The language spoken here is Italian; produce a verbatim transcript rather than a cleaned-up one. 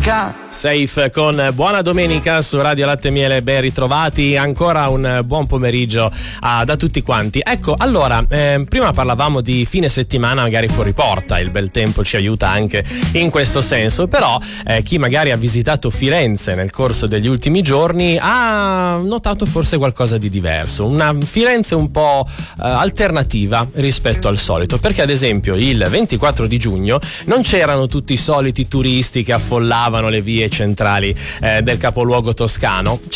domenica. Safe con Buona Domenica su Radio Latte e Miele, ben ritrovati, ancora un buon pomeriggio ah, da tutti quanti. Ecco, allora, eh, prima parlavamo di fine settimana magari fuori porta, il bel tempo ci aiuta anche in questo senso, però eh, chi magari ha visitato Firenze nel corso degli ultimi giorni ha notato forse qualcosa di diverso, una Firenze un po' eh, alternativa rispetto al solito, perché ad esempio il ventiquattro di giugno non c'erano tutti i soliti turisti che affollavano le vie centrali eh, del capoluogo toscano,